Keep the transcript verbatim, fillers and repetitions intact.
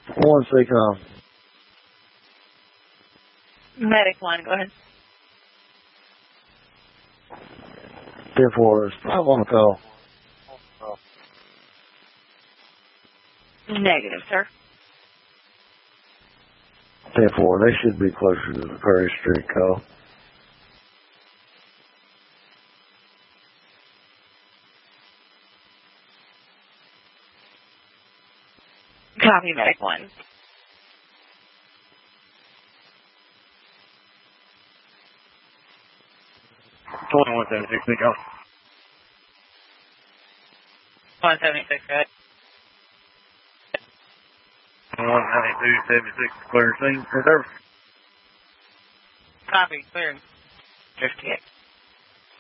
One six um. Medic one, go ahead. ten four, I want to call. Negative, sir. ten four, they should be closer to the Prairie Street call. Copy, medic one. twenty-one seventy-six, Nick out. one seventy-six, go ahead. one ninety-two seventy-six, clear scene for service. Copy, clear. fifty-eight.